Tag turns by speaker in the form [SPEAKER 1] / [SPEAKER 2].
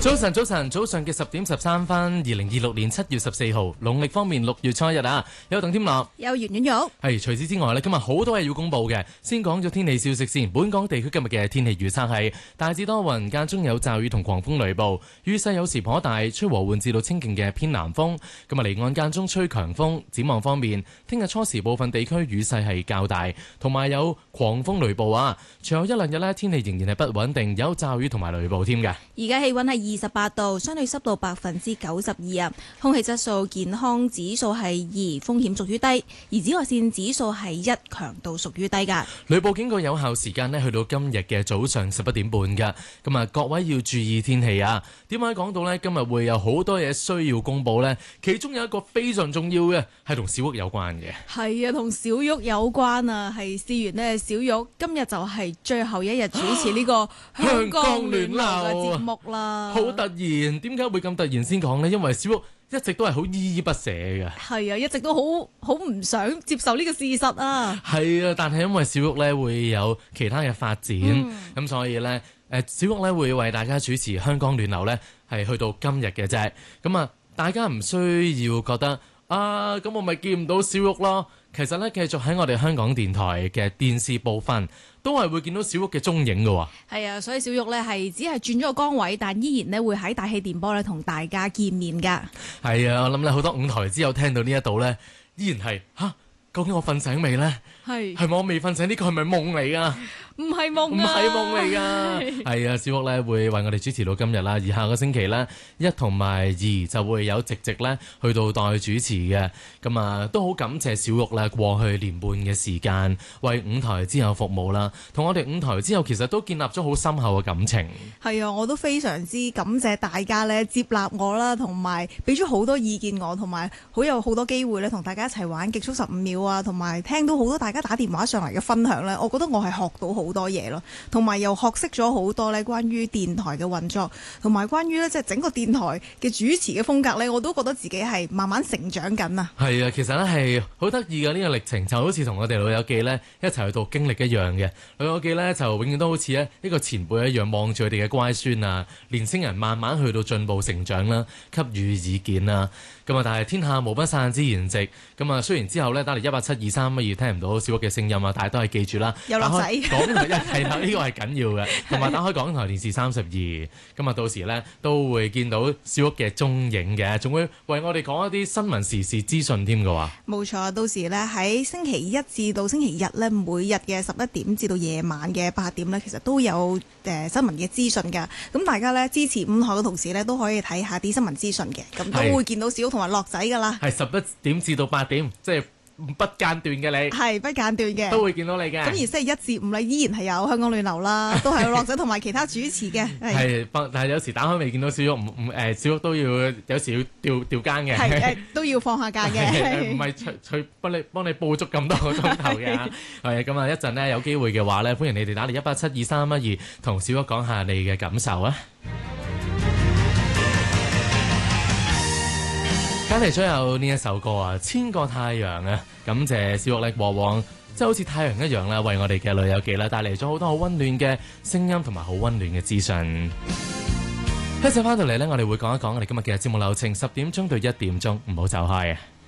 [SPEAKER 1] 早晨嘅10:13， 2026年7月14號，農曆方面6月初一啊，有鄧添樂，
[SPEAKER 2] 有圓圓肉。
[SPEAKER 1] 係除此之外呢，今日好多嘢要公布嘅。先講咗天氣消息先，本港地區今日嘅天氣預測係大致多雲，間中有驟雨同狂風雷暴，雨勢有時頗大，吹和緩至到清勁嘅偏南風。咁啊，離岸間中吹強風。展望方面，聽日初時部分地區雨勢係較大，同埋有狂風雷暴啊。隨後一兩日呢，天氣仍然係不穩定，有驟雨同埋雷暴添嘅。
[SPEAKER 2] 而家氣溫係28度，相對濕度92%啊。空氣質素健康指數係2，風險屬於低。而紫外線指數係1，強度屬於低噶。
[SPEAKER 1] 雷暴警告有效時間呢，去到今日嘅早上11點半噶。咁啊，各位要注意天氣啊。點解講到呢？今日會有好多嘢需要公布呢？其中有一個非常重要嘅，係同小屋有關嘅。
[SPEAKER 2] 係啊，同小玉有關啊。係事緣呢，小玉今日就係最後一日主持呢個香港暖流嘅節目啦。
[SPEAKER 1] 好突然，點解會咁突然先講呢？因為小玉一直都係好依依不捨嘅。係
[SPEAKER 2] 啊，一直都好唔想接受呢個事實啊。
[SPEAKER 1] 係啊，但係因為小玉呢會有其他嘅發展，咁所以呢，小玉呢會為大家主持香港暖流呢，係去到今日嘅啫。咁啊，大家唔需要覺得啊，咁我咪見唔到小玉咯。其實呢，繼續喺我哋香港電台嘅電視部分，都係會見到小玉嘅蹤影嘅。
[SPEAKER 2] 係啊，所以小玉呢係只係轉咗個崗位，但依然呢會喺大氣電波呢同大家見面噶。係
[SPEAKER 1] 啊，我諗咧好多五台之友聽到呢一度呢，依然係究竟我瞓醒未呢？係咪我未瞓醒？呢個係咪夢嚟噶？唔係夢，唔係夢嚟噶。係啊，小玉咧會為我哋主持到今日啦。而下個星期呢，1同埋2就會有直咧去到代主持嘅。咁啊，都好感謝小玉咧過去年半嘅時間為五台之友服務啦。同我哋五台之友其實都建立咗好深厚嘅感情。
[SPEAKER 2] 係啊，我都非常之感謝大家咧接納我啦，同埋俾咗好多意見我，同埋有好多機會咧同大家一齊玩極速15秒啊，同埋聽到好多大家打電話上嚟嘅分享咧，我覺得我係學到好多嘢咯，同埋又學識咗好多咧關於電台嘅運作，同埋關於咧即係整個電台嘅主持嘅風格咧，我都覺得自己係慢慢成長緊啊！係啊，
[SPEAKER 1] 其實咧係好得意嘅呢個歷程，就好似同我哋老友記咧一齊去到經歷一樣嘅。老友記咧就永遠都好似咧一個前輩一樣，望住佢哋嘅乖孫啊，年青人慢慢去到進步成長啦，給予意見啦。咁啊，但係天下無不散之筵席。咁啊，雖然之後咧打嚟1872312聽唔到小玉嘅聲音啊，但係都係記住啦。
[SPEAKER 2] 有落仔
[SPEAKER 1] 港台係啦，呢個係緊要嘅。同埋打開港台電視32，咁啊到時咧都會見到小玉嘅蹤影嘅，仲會為我哋講一啲新聞時事資訊添嘅喎。
[SPEAKER 2] 冇錯，到時咧喺星期一至到星期日咧，每日嘅11點至到夜晚嘅8點咧，其實都有新聞嘅資訊㗎。咁大家咧支持五台嘅同時咧，都可以睇下啲新聞資訊嘅，咁都會見到小玉同埋樂仔㗎啦。
[SPEAKER 1] 係11點至到8點，即係不間斷嘅你。係
[SPEAKER 2] 不間斷嘅，
[SPEAKER 1] 都會見到你嘅。咁
[SPEAKER 2] 而星期一至五咧，依然係有香港暖流啦，都係有樂仔同埋其他主持嘅。係，
[SPEAKER 1] 但係有時打開未見到小玉，小玉都要有時要調更嘅。係
[SPEAKER 2] 都要放下假嘅。
[SPEAKER 1] 唔係隨幫你捕捉咁多個鐘頭嘅。係咁啊！一陣呢，有機會嘅話咧，歡迎你哋打嚟1872312，同小玉講下你嘅感受啊！揀嚟咗有呢一首歌啊，《千個太陽》啊，感謝小玉力過往，即係好似太陽一樣啦，為我哋嘅老友記啦帶嚟咗好多好溫暖嘅聲音同埋好溫暖嘅資訊。一陣翻到嚟呢，我哋會講一講我哋今日嘅節目流程，10點鐘到1點鐘，唔好走開啊！